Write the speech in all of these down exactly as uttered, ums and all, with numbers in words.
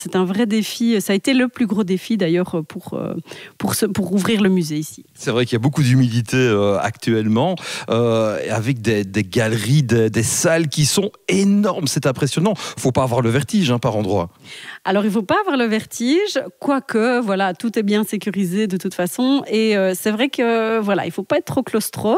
C'est un vrai défi. Ça a été le plus gros défi d'ailleurs pour, pour, ce, pour ouvrir le musée ici. C'est vrai qu'il y a beaucoup d'humidité euh, actuellement, euh, avec des, des galeries, des, des salles qui sont énormes. C'est impressionnant. Il ne faut pas avoir le vertige hein, par endroit. Alors il ne faut pas avoir le vertige, quoique voilà, tout est bien sécurisé de toute façon. Et euh, c'est vrai que voilà, il ne faut pas être trop claustro.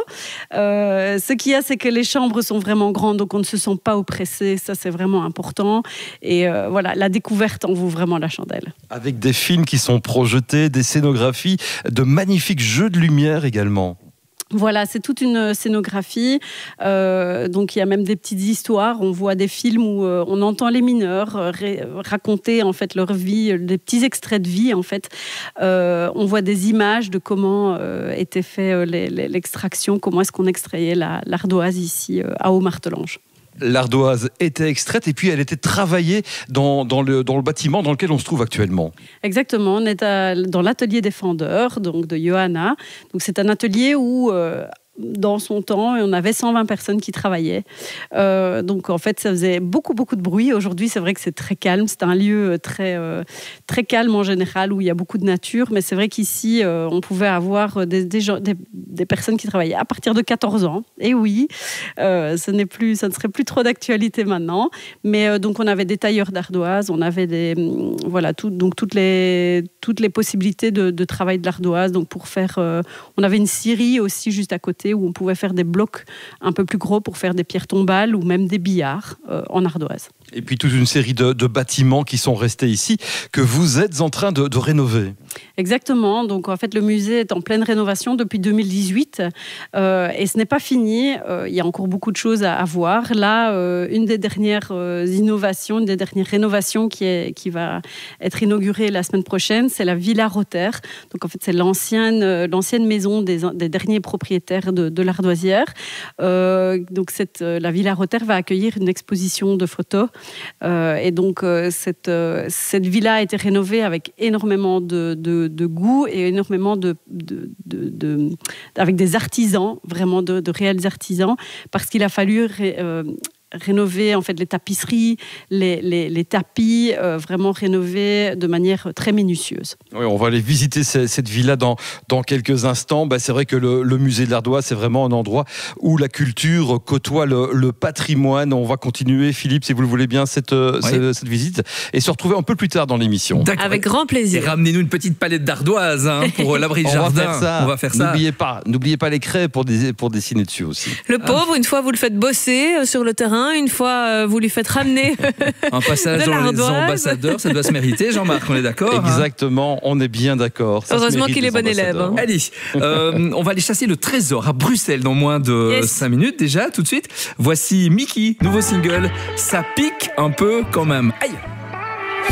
Euh, ce qu'il y a, c'est que les chambres sont vraiment grandes, donc on ne se sent pas oppressé. Ça, c'est vraiment important. Et euh, voilà, la découverte en vaut vraiment la chandelle. Avec des films qui sont projetés, des scénographies, de magnifiques jeux de lumière également. Voilà, c'est toute une scénographie. Euh, donc il y a même des petites histoires. On voit des films où euh, on entend les mineurs euh, raconter en fait leur vie, des petits extraits de vie en fait. Euh, on voit des images de comment euh, était fait euh, l'extraction, comment est-ce qu'on extrayait la, l'ardoise ici euh, à Haut-Martelange. L'ardoise était extraite et puis elle était travaillée dans, dans, le, dans le bâtiment dans lequel on se trouve actuellement. Exactement, on est à, dans l'atelier des fendeurs, donc de Johanna. Donc c'est un atelier où euh, dans son temps, on avait cent vingt personnes qui travaillaient. Euh, donc en fait, ça faisait beaucoup beaucoup de bruit. Aujourd'hui, c'est vrai que c'est très calme. C'est un lieu très euh, très calme en général où il y a beaucoup de nature. Mais c'est vrai qu'ici, euh, on pouvait avoir des, des, gens, des, des personnes qui travaillaient à partir de quatorze ans. Et oui, euh, ce n'est plus, ça ne serait plus trop d'actualité maintenant. Mais euh, donc on avait des tailleurs d'ardoise, on avait des voilà tout, donc toutes les toutes les possibilités de, de travail de l'ardoise. Donc pour faire, euh, on avait une scierie aussi juste à côté, où on pouvait faire des blocs un peu plus gros pour faire des pierres tombales ou même des billards euh, en ardoise. Et puis toute une série de, de bâtiments qui sont restés ici, que vous êtes en train de, de rénover. Exactement. Donc en fait, le musée est en pleine rénovation depuis deux mille dix-huit euh, et ce n'est pas fini. Euh, il y a encore beaucoup de choses à, à voir. Là, euh, une des dernières euh, innovations, une des dernières rénovations qui, est, qui va être inaugurée la semaine prochaine, c'est la Villa Rotter. Donc en fait, c'est l'ancienne, euh, l'ancienne maison des, des derniers propriétaires de, de l'Ardoisière. Euh, donc cette, euh, la Villa Rotter va accueillir une exposition de photos. Euh, et donc euh, cette, euh, cette villa a été rénovée avec énormément de, de, de goût et énormément de, de, de, de avec des artisans, vraiment de, de réels artisans, parce qu'il a fallu ré, euh, rénover en fait les tapisseries, les, les, les tapis, euh, vraiment rénover de manière très minutieuse. Oui, on va aller visiter cette villa dans, dans quelques instants. Bah, c'est vrai que le, le musée de l'Ardoise, c'est vraiment un endroit où la culture côtoie le, le patrimoine. On va continuer, Philippe, si vous le voulez bien, cette, oui. cette, cette visite et se retrouver un peu plus tard dans l'émission. D'accord. Avec grand plaisir. Et ramenez-nous une petite palette d'ardoise hein, pour l'abri de jardin. On va faire ça. On va faire ça. N'oubliez pas, n'oubliez pas les craies pour, des, pour dessiner dessus aussi. Le pauvre, ah. une fois vous le faites bosser sur le terrain, une fois vous lui faites ramener un passage dans les ambassadeurs, ça doit se mériter, Jean-Marc, on est d'accord? Exactement, hein, on est bien d'accord. Ça Heureusement qu'il est bon élève. Hein. Allez, euh, on va aller chasser le trésor à Bruxelles dans moins de yes. cinq minutes déjà, tout de suite. Voici Mickey, nouveau single. Ça pique un peu quand même. Aïe!